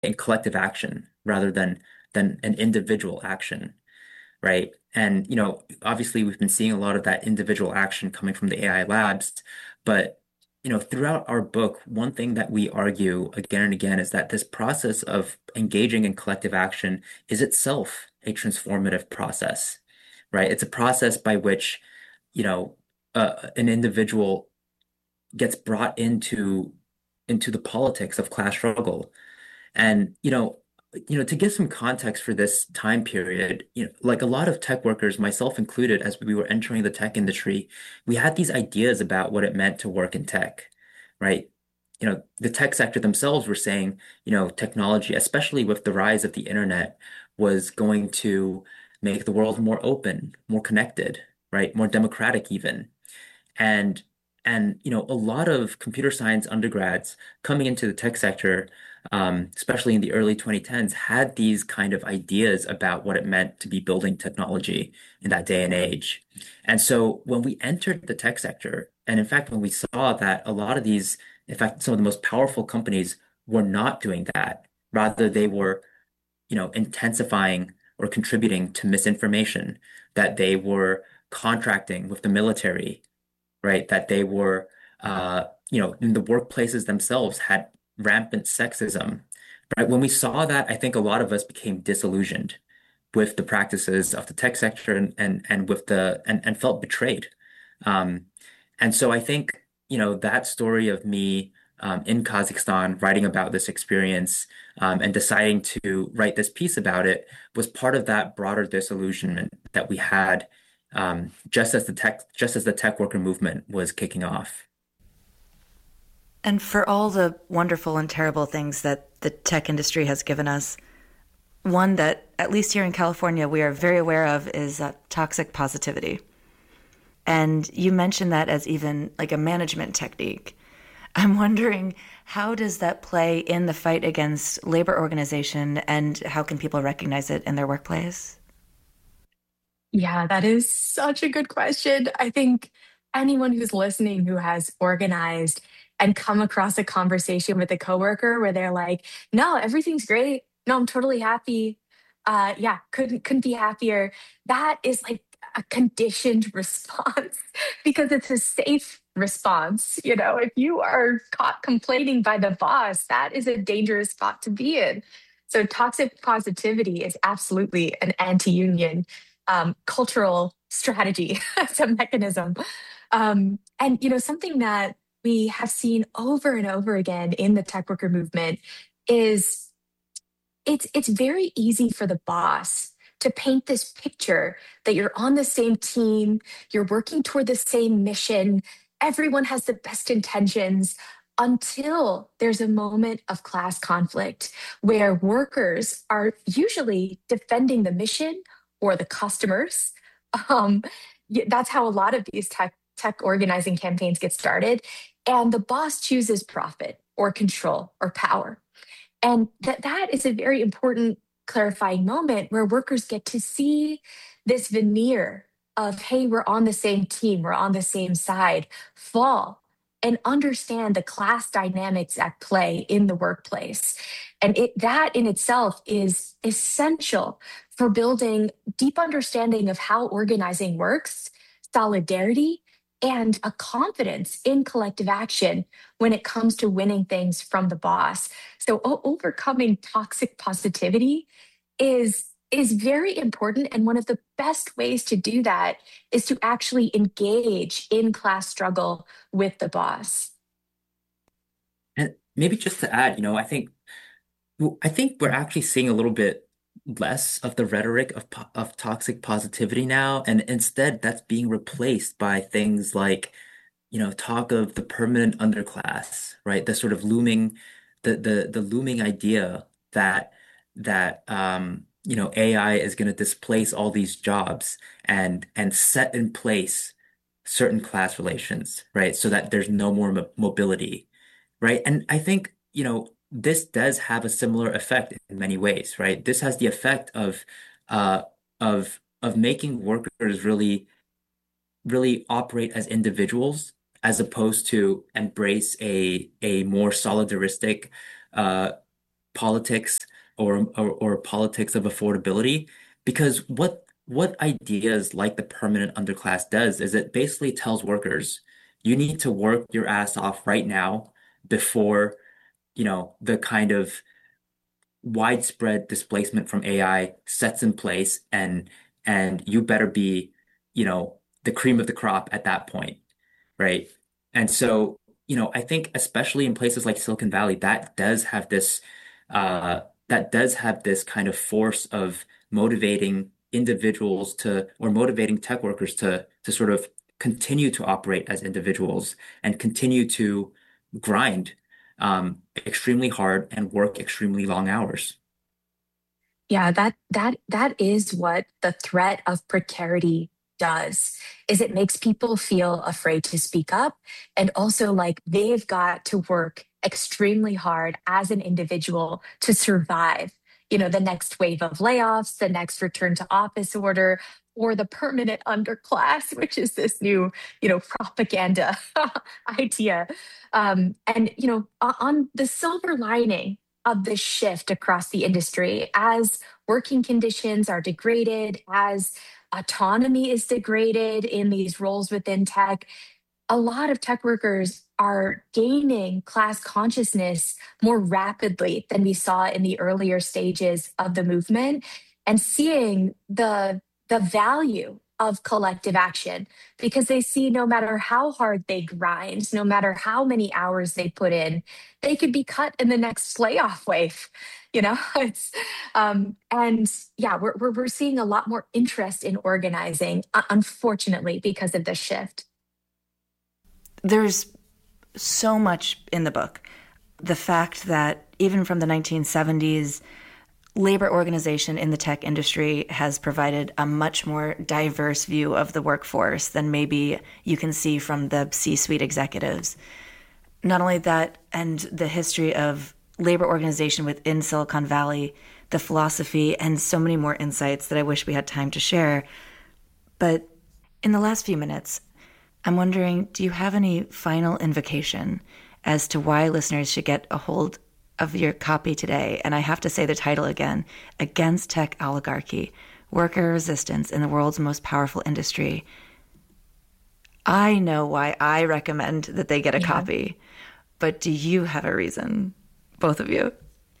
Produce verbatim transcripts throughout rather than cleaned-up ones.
in collective action rather than than an individual action, right? And you know, obviously we've been seeing a lot of that individual action coming from the A I labs, but you know, throughout our book, one thing that we argue again and again is that this process of engaging in collective action is itself a transformative process, right? It's a process by which, you know, uh, an individual gets brought into into the politics of class struggle. And you know, you know, to give some context for this time period, you know, like a lot of tech workers, myself included, as we were entering the tech industry, we had these ideas about what it meant to work in tech, right? You know, the tech sector themselves were saying, you know, technology, especially with the rise of the internet, was going to make the world more open, more connected, right? More democratic even. And and you know, a lot of computer science undergrads coming into the tech sector, um, especially in the early twenty tens, had these kind of ideas about what it meant to be building technology in that day and age. And so when we entered the tech sector, and in fact, when we saw that a lot of these, in fact, some of the most powerful companies were not doing that, rather they were, you know, intensifying or contributing to misinformation, that they were contracting with the military, right? That they were, uh, you know, in the workplaces themselves had rampant sexism, right? When we saw that, I think a lot of us became disillusioned with the practices of the tech sector and and and with the and and felt betrayed. Um, and so I think, you know, that story of me um, in Kazakhstan writing about this experience um, and deciding to write this piece about it was part of that broader disillusionment that we had um, just as the tech just as the tech worker movement was kicking off. And for all the wonderful and terrible things that the tech industry has given us, one that, at least here in California, we are very aware of is uh, toxic positivity. And you mentioned that as even like a management technique. I'm wondering, how does that play in the fight against labor organization, and how can people recognize it in their workplace? Yeah, that is such a good question. I think anyone who's listening who has organized and come across a conversation with a coworker where they're like, "No, everything's great. No, I'm totally happy. Uh, yeah, couldn't couldn't be happier." That is like a conditioned response because it's a safe response. You know, if you are caught complaining by the boss, that is a dangerous spot to be in. So toxic positivity is absolutely an anti-union um, cultural strategy as a mechanism. Um, and you know, something that we have seen over and over again in the tech worker movement is it's it's very easy for the boss to paint this picture that you're on the same team, you're working toward the same mission, everyone has the best intentions until there's a moment of class conflict where workers are usually defending the mission or the customers. Um, y- that's how a lot of these tech tech organizing campaigns get started. And the boss chooses profit or control or power. And that that is a very important clarifying moment where workers get to see this veneer of, hey, we're on the same team, we're on the same side, fall and understand the class dynamics at play in the workplace. And it, that in itself is essential for building deep understanding of how organizing works, solidarity, and a confidence in collective action when it comes to winning things from the boss. So o- overcoming toxic positivity is is very important, and one of the best ways to do that is to actually engage in class struggle with the boss. And maybe just to add, you know, I think well, I think we're actually seeing a little bit less of the rhetoric of po- of toxic positivity now, and instead that's being replaced by things like, you know, talk of the permanent underclass, right? The sort of looming, the the the looming idea that that um, you know, A I is going to displace all these jobs and and set in place certain class relations, right? So that there's no more mo mobility, right? And I think, you know, this does have a similar effect in many ways, right? This has the effect of uh of of making workers really really operate as individuals as opposed to embrace a a more solidaristic uh politics or, or or politics of affordability. Because what what ideas like the permanent underclass does is it basically tells workers you need to work your ass off right now before, you know, the kind of widespread displacement from A I sets in place, and and you better be, you know, the cream of the crop at that point, right? And so, you know, I think especially in places like Silicon Valley, that does have this uh that does have this kind of force of motivating individuals to, or motivating tech workers to to sort of continue to operate as individuals and continue to grind um, extremely hard and work extremely long hours. Yeah, that that that is what the threat of precarity does, is it makes people feel afraid to speak up, and also like they've got to work extremely hard as an individual to survive, you know, the next wave of layoffs, the next return to office order, or the permanent underclass, which is this new, you know, propaganda idea. Um, and you know, o- on the silver lining of this shift across the industry, as working conditions are degraded, as autonomy is degraded in these roles within tech, a lot of tech workers are gaining class consciousness more rapidly than we saw in the earlier stages of the movement, and seeing the the value of collective action, because they see no matter how hard they grind, no matter how many hours they put in, they could be cut in the next layoff wave. You know, it's um, and yeah, we're, we're we're seeing a lot more interest in organizing, uh, unfortunately, because of this shift. There's so much in the book. The fact that even from the nineteen seventies, labor organization in the tech industry has provided a much more diverse view of the workforce than maybe you can see from the C-suite executives. Not only that, and the history of labor organization within Silicon Valley, the philosophy, and so many more insights that I wish we had time to share. But in the last few minutes, I'm wondering, do you have any final invocation as to why listeners should get a hold of your copy today? And I have to say the title again: Against Tech Oligarchy, Worker Resistance in the World's Most Powerful Industry. I know why I recommend that they get a Yeah. copy, but do you have a reason, both of you?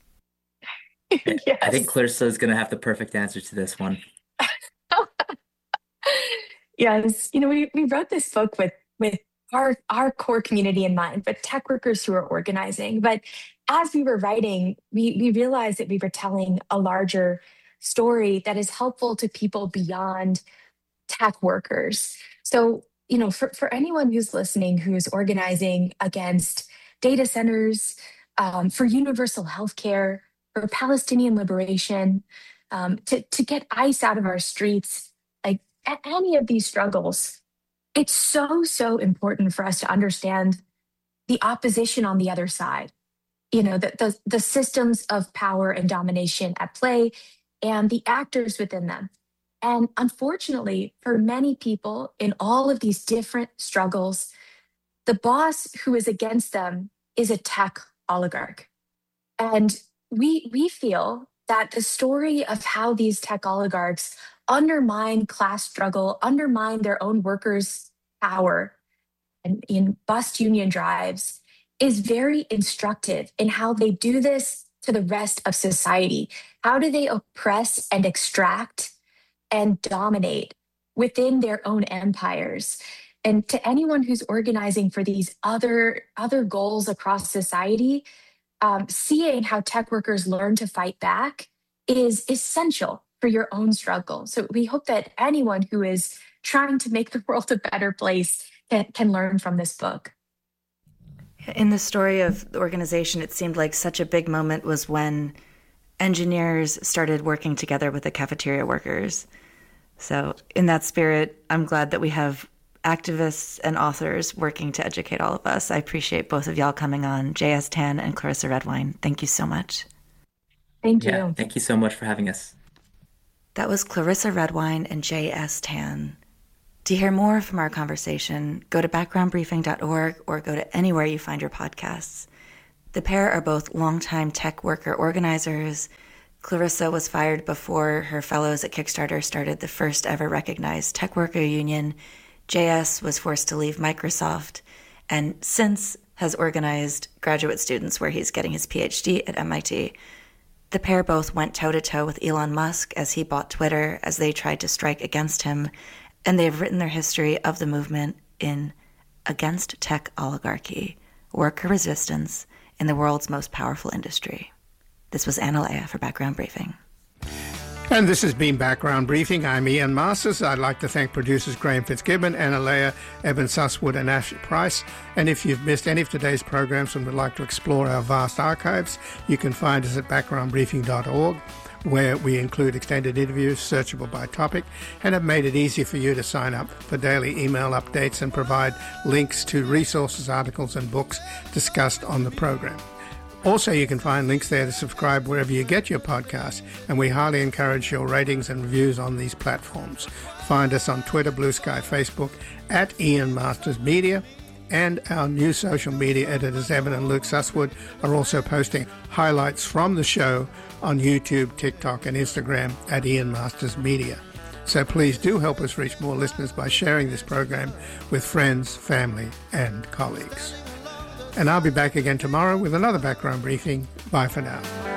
I think Yes. Clarissa is going to have the perfect answer to this one. Yes. You know, we, we wrote this book with with our our core community in mind, but tech workers who are organizing. But as we were writing, we we realized that we were telling a larger story that is helpful to people beyond tech workers. So, you know, for, for anyone who's listening who's organizing against data centers, um, for universal healthcare, for Palestinian liberation, um, to, to get ICE out of our streets, like a- any of these struggles, it's so, so important for us to understand the opposition on the other side. You know, the, the, the systems of power and domination at play and the actors within them. And unfortunately, for many people in all of these different struggles, the boss who is against them is a tech oligarch. And we, we feel that the story of how these tech oligarchs undermine class struggle, undermine their own workers' power, and in bust union drives is very instructive in how they do this to the rest of society. How do they oppress and extract and dominate within their own empires? And to anyone who's organizing for these other other goals across society, um, seeing how tech workers learn to fight back is essential for your own struggle. So we hope that anyone who is trying to make the world a better place can, can learn from this book. In the story of the organization, it seemed like such a big moment was when engineers started working together with the cafeteria workers. So in that spirit, I'm glad that we have activists and authors working to educate all of us. I appreciate both of y'all coming on, J S. Tan and Clarissa Redwine. Thank you so much. Thank Yeah, you. thank you so much for having us. That was Clarissa Redwine and J S. Tan. To hear more from our conversation, go to background briefing dot org or go to anywhere you find your podcasts. The pair are both longtime tech worker organizers. Clarissa was fired before her fellows at Kickstarter started the first ever recognized tech worker union. J S was forced to leave Microsoft, and since has organized graduate students where he's getting his P H D at M I T. The pair both went toe-to-toe with Elon Musk as he bought Twitter as they tried to strike against him, and they've written their history of the movement in Against Tech Oligarchy, Worker Resistance in the World's Most Powerful Industry. This was Anna Leah for Background Briefing. And this has been Background Briefing. I'm Ian Masters. I'd like to thank producers Graham Fitzgibbon, Anna Leah, Evan Susswood and Ashley Price. And if you've missed any of today's programs and would like to explore our vast archives, you can find us at background briefing dot org, where we include extended interviews searchable by topic and have made it easy for you to sign up for daily email updates and provide links to resources, articles and books discussed on the program. Also, you can find links there to subscribe wherever you get your podcasts, and we highly encourage your ratings and reviews on these platforms. Find us on Twitter, Blue Sky, Facebook, at Ian Masters Media, and our new social media editors, Evan and Luke Susswood, are also posting highlights from the show on YouTube, TikTok, and Instagram at Ian Masters Media. So please do help us reach more listeners by sharing this program with friends, family, and colleagues. And I'll be back again tomorrow with another Background Briefing. Bye for now.